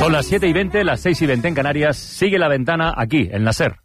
Son las 7:20, las 6:20 en Canarias. Sigue La Ventana aquí, en la SER.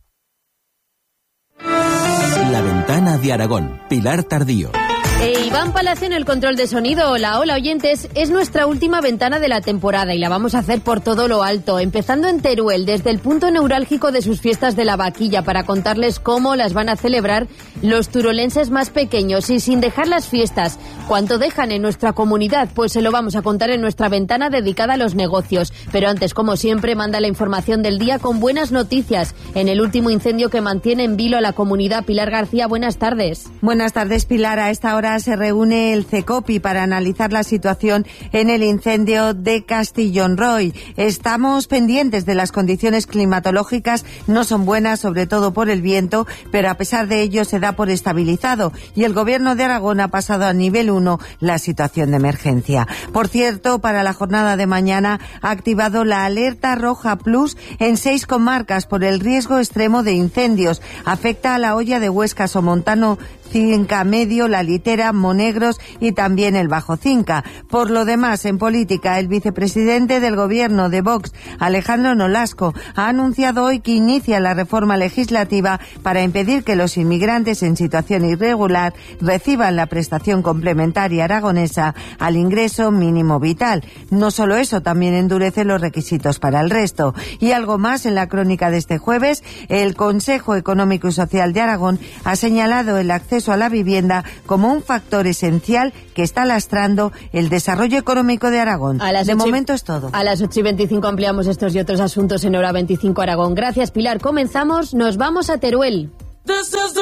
La Ventana de Aragón, Pilar Tardío. Iván Palacio en el control de sonido. Hola, oyentes. Es nuestra última ventana de la temporada y la vamos a hacer por todo lo alto, empezando en Teruel, desde el punto neurálgico de sus fiestas de la vaquilla, para contarles cómo las van a celebrar los turolenses más pequeños y sin dejar las fiestas. ¿Cuánto dejan en nuestra comunidad? Pues se lo vamos a contar en nuestra ventana dedicada a los negocios. Pero antes, como siempre, manda la información del día con buenas noticias. En el último incendio que mantiene en vilo a la comunidad, Pilar García, buenas tardes. Buenas tardes, Pilar. A esta hora se reúne el CECOPI para analizar la situación en el incendio de Castillón Roy. Estamos pendientes de las condiciones climatológicas, no son buenas, sobre todo por el viento, pero a pesar de ello se da por estabilizado y el Gobierno de Aragón ha pasado a nivel 1 la situación de emergencia. Por cierto, para la jornada de mañana ha activado la alerta roja plus en 6 comarcas por el riesgo extremo de incendios. Afecta a La Hoya de Huesca, Somontano, Cinca Medio, La Litera, Monegros y también el Bajo Cinca. Por lo demás, en política, el vicepresidente del Gobierno de Vox, Alejandro Nolasco, ha anunciado hoy que inicia la reforma legislativa para impedir que los inmigrantes en situación irregular reciban la prestación complementaria aragonesa al ingreso mínimo vital. No solo eso, también endurece los requisitos para el resto. Y algo más en la crónica de este jueves, el Consejo Económico y Social de Aragón ha señalado el acceso a la vivienda como un factor esencial que está lastrando el desarrollo económico de Aragón. De momento es todo. A las 8:25 ampliamos estos y otros asuntos en Hora 25 Aragón. Gracias, Pilar. Comenzamos, nos vamos a Teruel.